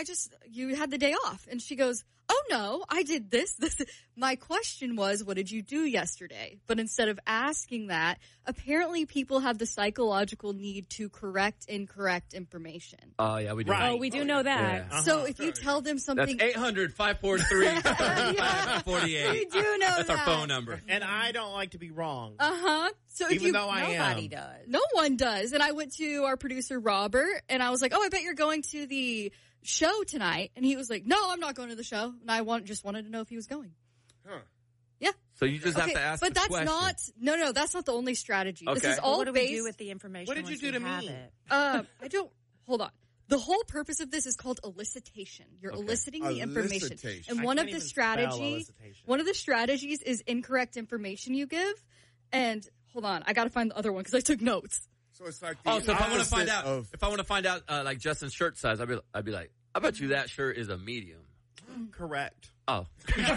you had the day off. And she goes, oh, no, I did this. My question was, what did you do yesterday? But instead of asking that, apparently people have the psychological need to correct incorrect information. Oh, yeah, we do. Right. Oh, we do know that. Yeah. So if you tell them something... That's 800-543-5548. We do know That's that. our phone number. And I don't like to be wrong. So if Even though I am. Nobody does. No one does. And I went to our producer, Robert, and I was like, oh, I bet you're going to the show tonight. And he was like, no, I'm not going to the show. And I just wanted to know if he was going. Huh. Yeah. So you just have to ask but the that's question. that's not the only strategy. Okay. This is all what do based. we do with the information? What did you once do we to have me? it? Hold on. The whole purpose of this is called elicitation. You're eliciting the information. Elicitation. And one of the strategies is incorrect information you give. And hold on, I got to find the other one because I took notes. So it's like So if I want to find out, like Justin's shirt size, I'd be like, I bet you that shirt is a medium. Correct. Oh. Yeah,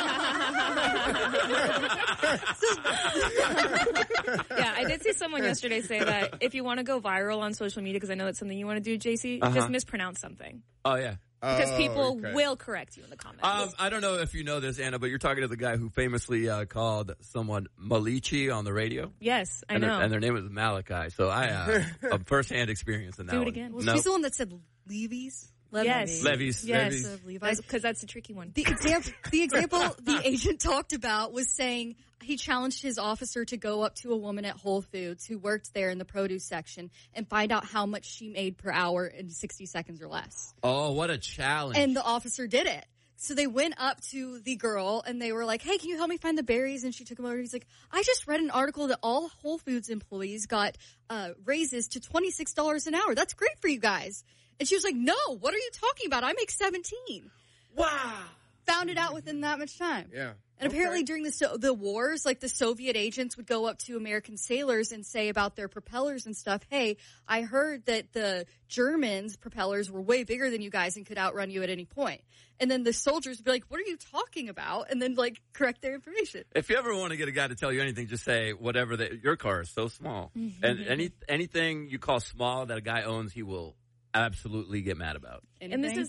I did see someone yesterday say that if you want to go viral on social media, because I know that's something you want to do, JC, just mispronounce something. Oh, yeah. Because people will correct you in the comments. I don't know if you know this, Anna, but you're talking to the guy who famously called someone Malichi on the radio. Yes, I know. And their name was Malachi. So I have first-hand experience in that Do it one. again. Was she the one that said Levy's? Yes. Levy's. Yes. Levi's. Because that's the tricky one. The example the agent talked about was saying he challenged his officer to go up to a woman at Whole Foods who worked there in the produce section and find out how much she made per hour in 60 seconds or less. Oh, what a challenge. And the officer did it. So they went up to the girl and they were like, hey, can you help me find the berries? And she took him over. He's like, I just read an article that all Whole Foods employees got raises to $26 an hour. That's great for you guys. And she was like, no, what are you talking about? I make 17. Wow. Found it out within that much time. Yeah. And apparently during the wars, like the Soviet agents would go up to American sailors and say about their propellers and stuff, hey, I heard that the Germans' propellers were way bigger than you guys and could outrun you at any point. And then the soldiers would be like, what are you talking about? And then like correct their information. If you ever want to get a guy to tell you anything, just say whatever your car is so small. And anything you call small that a guy owns, he will absolutely get mad about. And this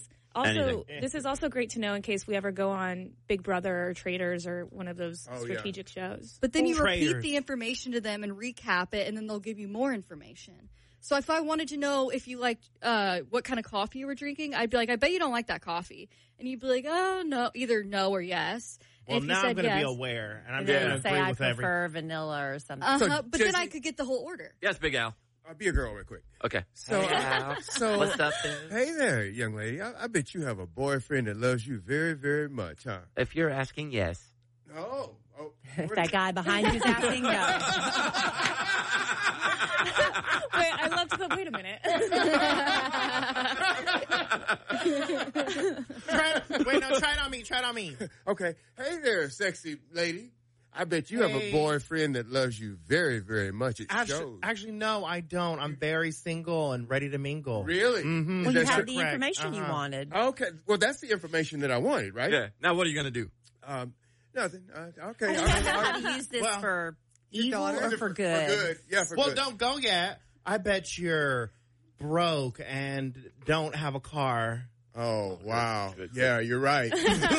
is also great to know in case we ever go on Big Brother or Traders or one of those strategic shows. But then you repeat the information to them and recap it, and then they'll give you more information. So if I wanted to know if you liked what kind of coffee you were drinking, I'd be like, I bet you don't like that coffee. And you'd be like, oh, no, either no or yes. Well, now I'm going to be aware, and I'm going to say agree I with everything. prefer vanilla or something. But then I could get the whole order. Yes, Big Al. I'll be a girl real quick. Okay. So what's up there? Hey there, young lady. I bet you have a boyfriend that loves you very, very much, huh? If you're asking, yes. Oh. If that guy behind you's asking, no. Wait, I love to go, wait a minute. Try it on me. Okay. Hey there, sexy lady. I bet you have a boyfriend that loves you very, very much. It shows. Actually, no, I don't. I'm very single and ready to mingle. Really? Mm-hmm. Well, you had the information you wanted. Okay. Well, that's the information that I wanted, right? Yeah. Now, what are you going to do? Nothing. Okay. I don't know how to use this for evil or for good. For good. Yeah, for good. Well, don't go yet. I bet you're broke and don't have a car. Oh, wow. Yeah, you're right.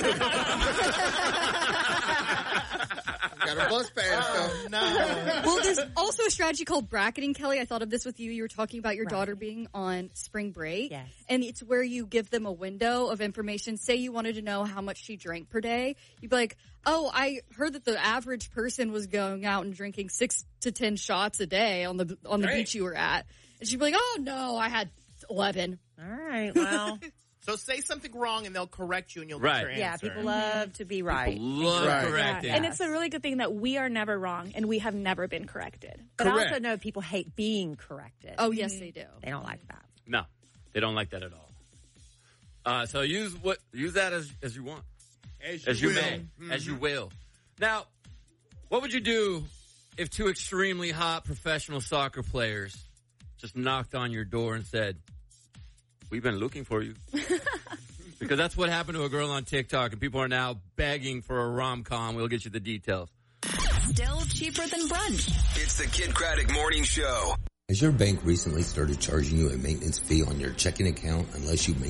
Got a bus pass, though. No. Well, there's also a strategy called bracketing, Kelly. I thought of this with you. You were talking about your daughter being on spring break. Yes. And it's where you give them a window of information. Say you wanted to know how much she drank per day. You'd be like, oh, I heard that the average person was going out and drinking 6 to 10 shots a day on the beach you were at. And she'd be like, oh, no, I had 11. All right, well. So say something wrong and they'll correct you and you'll get your answer. Yeah, people love to be right. People love correcting. Yeah. And it's a really good thing that we are never wrong and we have never been corrected. But I also know people hate being corrected. Oh, yes, they do. They don't like that. No, they don't like that at all. So use that as you want. As you may. Mm-hmm. As you will. Now, what would you do if 2 extremely hot professional soccer players just knocked on your door and said, we've been looking for you? Because that's what happened to a girl on TikTok, and people are now begging for a rom-com. We'll get you the details. Still cheaper than brunch. It's the Kid Craddock Morning Show. Has your bank recently started charging you a maintenance fee on your checking account unless you maintain a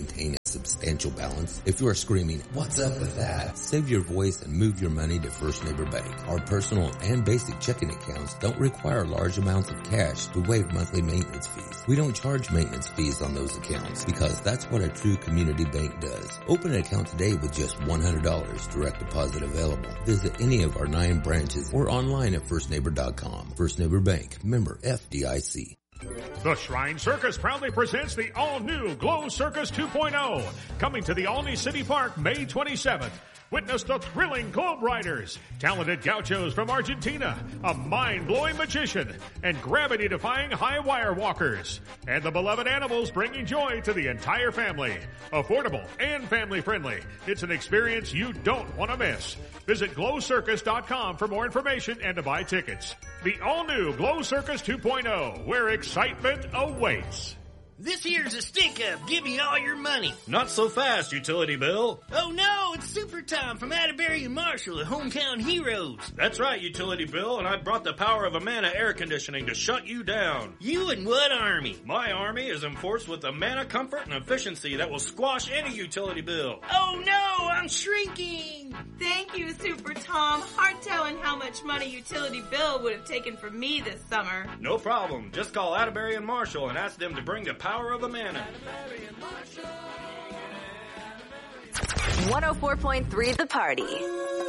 substantial balance? If you are screaming, "What's up with that?" save your voice and move your money to First Neighbor Bank. Our personal and basic checking accounts don't require large amounts of cash to waive monthly maintenance fees. We don't charge maintenance fees on those accounts because that's what a true community bank does. Open an account today with just $100, direct deposit available. Visit any of our 9 branches or online at firstneighbor.com. First Neighbor Bank, member FDIC. The Shrine Circus proudly presents the all-new Glow Circus 2.0, coming to the Alney City Park May 27th. Witness the thrilling Globe Riders, talented gauchos from Argentina, a mind-blowing magician, and gravity-defying high wire walkers. And the beloved animals bringing joy to the entire family. Affordable and family-friendly. It's an experience you don't want to miss. Visit glowcircus.com for more information and to buy tickets. The all-new Glow Circus 2.0, where excitement awaits. This here's a stick-up. Give me all your money. Not so fast, Utility Bill. Oh, no, it's Super Tom from Atterbury and Marshall, the hometown heroes. That's right, Utility Bill, and I brought the power of Amana air conditioning to shut you down. You and what army? My army is enforced with Amana comfort and efficiency that will squash any utility bill. Oh, no, I'm shrinking. Thank you, Super Tom. Hard telling how much money Utility Bill would have taken from me this summer. No problem. Just call Atterbury and Marshall and ask them to bring the power of Amana. 104.3 The Party.